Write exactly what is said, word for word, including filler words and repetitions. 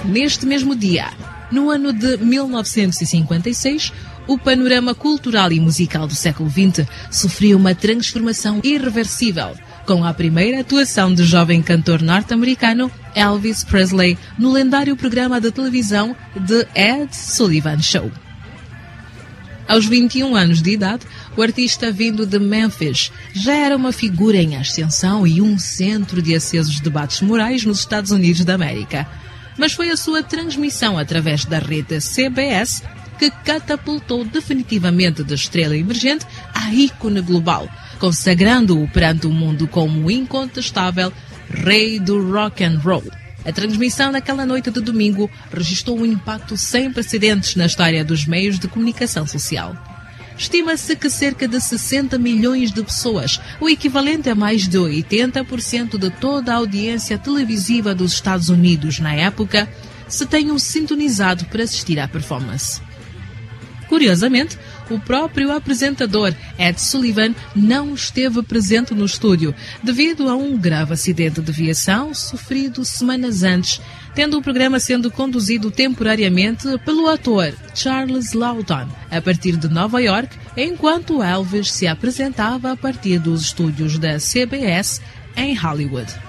Neste mesmo dia, no ano de mil novecentos e cinquenta e seis, o panorama cultural e musical do século vinte sofreu uma transformação irreversível, com a primeira atuação do jovem cantor norte-americano Elvis Presley no lendário programa de televisão The Ed Sullivan Show. Aos vinte e um anos de idade, o artista vindo de Memphis já era uma figura em ascensão e um centro de acesos debates morais nos Estados Unidos da América. Mas foi a sua transmissão através da rede C B S que catapultou definitivamente da estrela emergente à ícone global, consagrando-o perante o mundo como o incontestável rei do rock and roll. A transmissão naquela noite de domingo registrou um impacto sem precedentes na história dos meios de comunicação social. Estima-se que cerca de sessenta milhões de pessoas, o equivalente a mais de oitenta por cento de toda a audiência televisiva dos Estados Unidos na época, se tenham sintonizado para assistir à performance. Curiosamente, o próprio apresentador Ed Sullivan não esteve presente no estúdio devido a um grave acidente de viação sofrido semanas antes, tendo o programa sendo conduzido temporariamente pelo ator Charles Lawton, a partir de Nova York, enquanto Elvis se apresentava a partir dos estúdios da C B S em Hollywood.